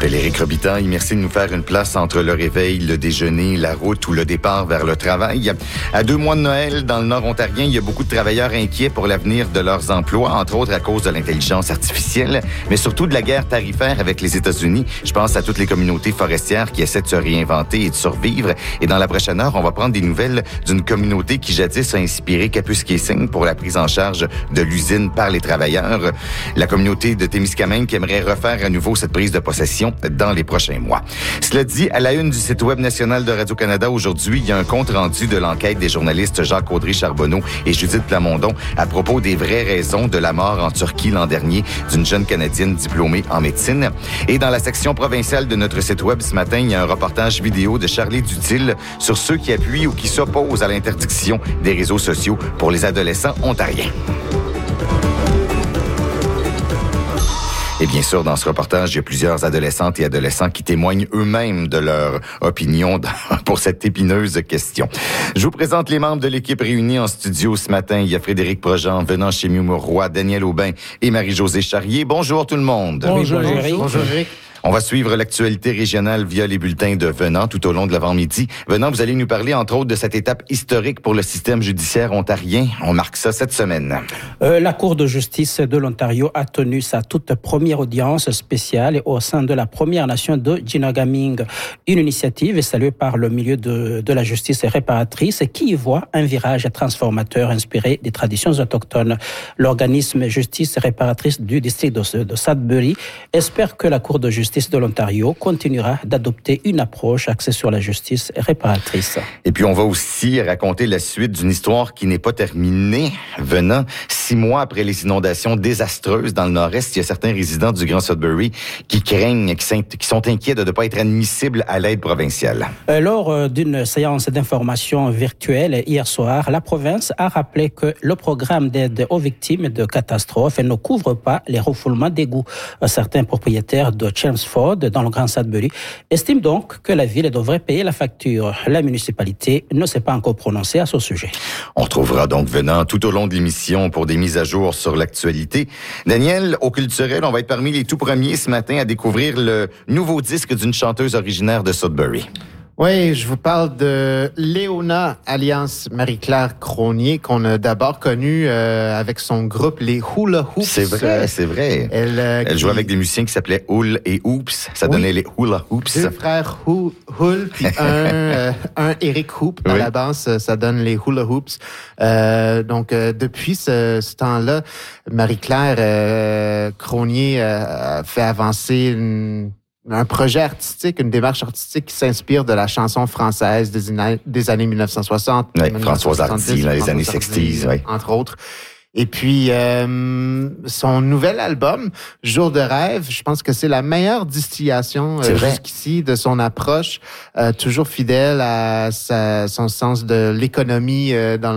Frédéric Robitaille, merci de nous faire une place entre le réveil, le déjeuner, la route ou le départ vers le travail. À 2 mois de Noël, dans le Nord ontarien, il y a beaucoup de travailleurs inquiets pour l'avenir de leurs emplois, entre autres à cause de l'intelligence artificielle, mais surtout de la guerre tarifaire avec les États-Unis. Je pense à toutes les communautés forestières qui essaient de se réinventer et de survivre. Et dans la prochaine heure, on va prendre des nouvelles d'une communauté qui jadis a inspiré Kapuskasing pour la prise en charge de l'usine par les travailleurs. La communauté de Témiscamingue qui aimerait refaire à nouveau cette prise de possession dans les prochains mois. Cela dit, à la une du site web national de Radio-Canada aujourd'hui, il y a un compte-rendu de l'enquête des journalistes Jacques Audry-Charbonneau et Judith Plamondon à propos des vraies raisons de la mort en Turquie l'an dernier d'une jeune Canadienne diplômée en médecine. Et dans la section provinciale de notre site web ce matin, il y a un reportage vidéo de Charlie Dutil sur ceux qui appuient ou qui s'opposent à l'interdiction des réseaux sociaux pour les adolescents ontariens. Et bien sûr, dans ce reportage, il y a plusieurs adolescentes et adolescents qui témoignent eux-mêmes de leur opinion pour cette épineuse question. Je vous présente les membres de l'équipe réunie en studio ce matin. Il y a Frédéric Projean, Venant Chémieux-Mauroy, Daniel Aubin et Marie-Josée Charrier. Bonjour tout le monde. Bonjour Eric. Bonjour Eric. On va suivre l'actualité régionale via les bulletins de Venant tout au long de l'avant-midi. Venant, vous allez nous parler entre autres de cette étape historique pour le système judiciaire ontarien. On marque ça cette semaine. La Cour de justice de l'Ontario a tenu sa toute première audience spéciale au sein de la Première Nation de Ginagaming. Une initiative saluée par le milieu de la justice réparatrice qui y voit un virage transformateur inspiré des traditions autochtones. L'organisme Justice réparatrice du district de Sudbury espère que la Cour de justice de l'Ontario continuera d'adopter une approche axée sur la justice réparatrice. Et puis, on va aussi raconter la suite d'une histoire qui n'est pas terminée. Venant 6 mois après les inondations désastreuses dans le Nord-Est, il y a certains résidents du Grand Sudbury qui craignent, qui sont inquiets de ne pas être admissibles à l'aide provinciale. Lors d'une séance d'information virtuelle hier soir, la province a rappelé que le programme d'aide aux victimes de catastrophes ne couvre pas les refoulements d'égouts. Certains propriétaires de Chelmsford, dans le Grand Sudbury, estime donc que la ville devrait payer la facture. La municipalité ne s'est pas encore prononcée à ce sujet. On retrouvera donc Venant tout au long de l'émission pour des mises à jour sur l'actualité. Daniel, au Culturel, on va être parmi les tout premiers ce matin à découvrir le nouveau disque d'une chanteuse originaire de Sudbury. Oui, je vous parle de Léona, alias Marie-Claire Cronier, qu'on a d'abord connue avec son groupe Les Hula Hoops. C'est vrai. Elle jouait avec des musiciens qui s'appelaient Hull et Hoops. Ça donnait les Hula Hoops. 2 frères Hull, puis un Eric Hoop à la base, ça donne les Hula Hoops. Donc, depuis ce temps-là, Marie-Claire Cronier a fait avancer un projet artistique, une démarche artistique qui s'inspire de la chanson française des années 1960. Oui, Françoise Hardy, dans les années 60s, oui. Entre autres. Et puis, son nouvel album, Jour de rêve, je pense que c'est la meilleure distillation jusqu'ici de son approche, toujours fidèle à son sens de l'économie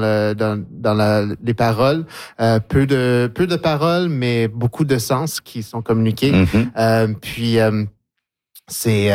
dans les paroles. Peu de paroles, mais beaucoup de sens qui sont communiqués. Mm-hmm. C'est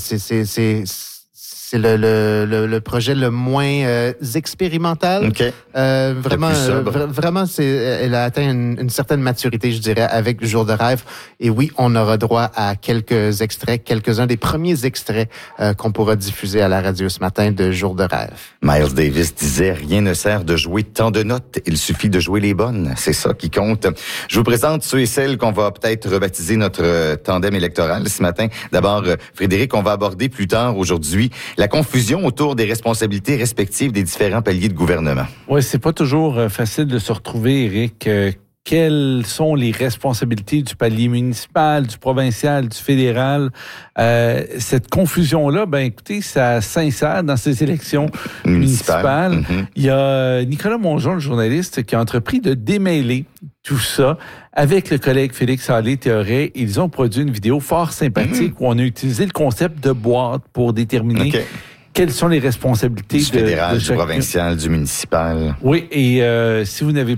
le projet le moins expérimental. Okay. Vraiment, elle a atteint une certaine maturité, je dirais, avec Jour de rêve. Et oui, on aura droit à quelques-uns des premiers extraits qu'on pourra diffuser à la radio ce matin de Jour de rêve. Miles Davis disait, rien ne sert de jouer tant de notes, il suffit de jouer les bonnes. C'est ça qui compte. Je vous présente ceux et celles qu'on va peut-être rebaptiser notre tandem électoral ce matin. D'abord, Frédéric, on va aborder plus tard aujourd'hui la confusion autour des responsabilités respectives des différents paliers de gouvernement. Oui, c'est pas toujours facile de se retrouver, Éric. Quelles sont les responsabilités du palier municipal, du provincial, du fédéral? Cette confusion-là, écoutez, ça s'insère dans ces élections municipales. Mm-hmm. Il y a Nicolas Mongeon, le journaliste, qui a entrepris de démêler tout ça avec le collègue Félix Allais-Théoret. Ils ont produit une vidéo fort sympathique où on a utilisé le concept de boîte pour déterminer quelles sont les responsabilités du fédéral, du provincial, du municipal. Oui, et si vous n'avez